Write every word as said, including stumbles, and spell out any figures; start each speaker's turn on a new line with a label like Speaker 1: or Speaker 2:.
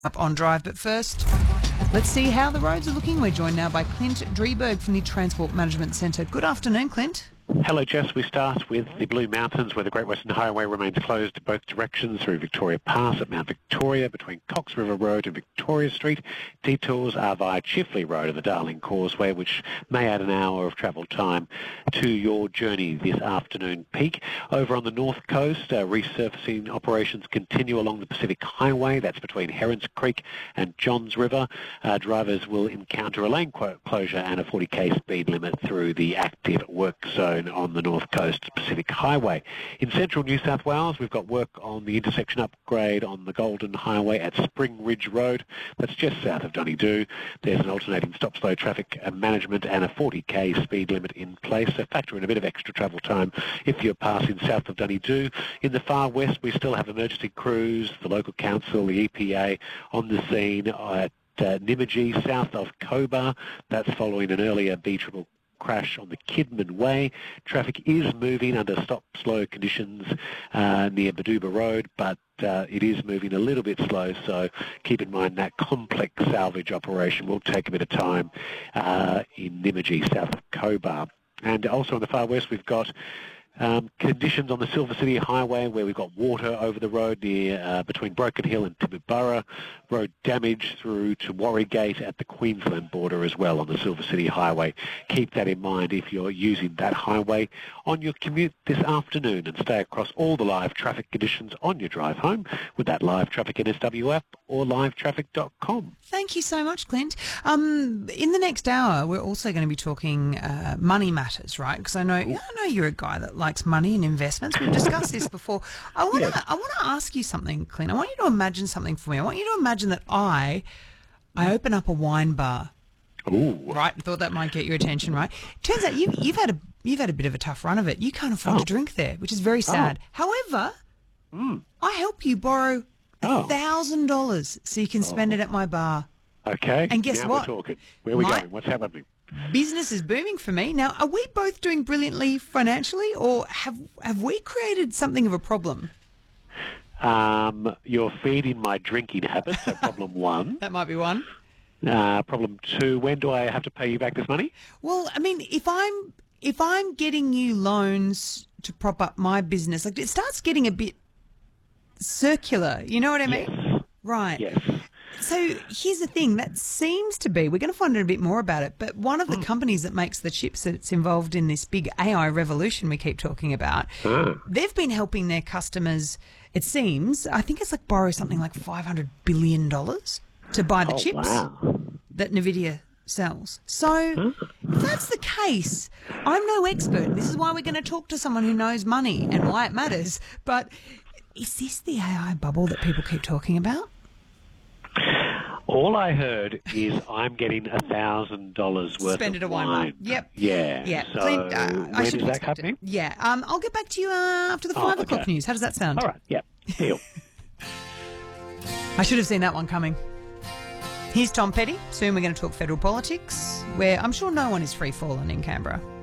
Speaker 1: Up on Drive, but first, let's see how the roads are looking. We're joined now by Clint Drieberg from the Transport Management Centre. Good afternoon, Clint.
Speaker 2: Hello, Jess. We start with the Blue Mountains, where the Great Western Highway remains closed both directions through Victoria Pass at Mount Victoria between Cox River Road and Victoria Street. Detours are via Chifley Road and the Darling Causeway, which may add an hour of travel time to your journey this afternoon peak. Over on the north coast, uh, resurfacing operations continue along the Pacific Highway. That's between Herons Creek and Johns River. Uh, drivers will encounter a lane closure and a forty k speed limit through the active work zone on the north coast Pacific Highway. In central New South Wales, we've got work on the intersection upgrade on the Golden Highway at Spring Ridge Road. That's just south of Donnydoo. There's an alternating stop-slow traffic management and a forty k speed limit in place, so factor in a bit of extra travel time if you're passing south of Donnydoo. In the far west, we still have emergency crews, the local council, the E P A on the scene at uh, Nymagee, south of Cobar. That's following an earlier B triple crash on the Kidman Way. Traffic is moving under stop-slow conditions uh, near Baduba Road, but uh, it is moving a little bit slow, so keep in mind that complex salvage operation will take a bit of time uh, in Nymagee, south of Cobar. And also on the far west, we've got Um, conditions on the Silver City Highway, where we've got water over the road near uh, between Broken Hill and Tibooburra. Road damage through to Warrygate at the Queensland border as well on the Silver City Highway. Keep that in mind if you're using that highway on your commute this afternoon, and stay across all the live traffic conditions on your drive home with that Live Traffic N S W app or live traffic dot com.
Speaker 1: Thank you so much, Clint. Um, in the next hour, we're also going to be talking uh, money matters, right? Because I know, I know you're a guy that likes money and investments. We've discussed this before. I want to
Speaker 2: Yes.
Speaker 1: I want to ask you something, Clint. I want you to imagine something for me. I want you to imagine that I I open up a wine bar.
Speaker 2: Ooh.
Speaker 1: Right? I thought that might get your attention, right? Turns out you've you've had a you've had a bit of a tough run of it. You can't afford
Speaker 2: Oh.
Speaker 1: to drink there, which is very sad. However,
Speaker 2: Mm.
Speaker 1: I help you borrow a
Speaker 2: Oh.
Speaker 1: thousand dollars so you can spend it at my bar.
Speaker 2: Okay.
Speaker 1: And guess
Speaker 2: now
Speaker 1: what?
Speaker 2: We're talking. Where are we
Speaker 1: My-
Speaker 2: going? What's happening?
Speaker 1: Business is booming for me. Now, are we both doing brilliantly financially, or have have we created something of a problem?
Speaker 2: Um, you're feeding my drinking habits, so problem one.
Speaker 1: That might be one.
Speaker 2: Uh, problem two, when do I have to pay you back this money?
Speaker 1: Well, I mean, if I'm if I'm getting you loans to prop up my business, like it starts getting a bit circular. You know what I mean?
Speaker 2: Yes.
Speaker 1: Right.
Speaker 2: Yes.
Speaker 1: So here's the thing, that seems to be, we're going to find out a bit more about it, but one of the companies that makes the chips that's involved in this big A I revolution we keep talking about,
Speaker 2: Ah.
Speaker 1: they've been helping their customers, it seems, I think it's like borrow something like five hundred billion dollars to buy the
Speaker 2: Oh,
Speaker 1: chips
Speaker 2: wow.
Speaker 1: that NVIDIA sells. So if that's the case, I'm no expert. This is why we're going to talk to someone who knows money and why it matters. But is this the A I bubble that people keep talking about?
Speaker 2: All I heard is I'm getting a thousand dollars worth
Speaker 1: Spend it
Speaker 2: of
Speaker 1: a wine
Speaker 2: wine.
Speaker 1: bar. Yep.
Speaker 2: Yeah.
Speaker 1: Yeah.
Speaker 2: So
Speaker 1: Clint, uh, I
Speaker 2: when
Speaker 1: should
Speaker 2: is that
Speaker 1: expect it.
Speaker 2: happening?
Speaker 1: Yeah. Um, I'll get back to you uh, after the
Speaker 2: Oh,
Speaker 1: five
Speaker 2: okay.
Speaker 1: o'clock news. How does that sound?
Speaker 2: All right. Yeah. Deal.
Speaker 1: I should have seen that one coming. Here's Tom Petty. Soon we're going to talk federal politics, where I'm sure no one is free falling in Canberra.